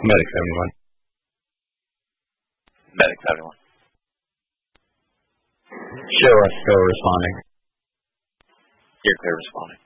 Medic 71. Medic 71. Show us still responding. You're clear responding.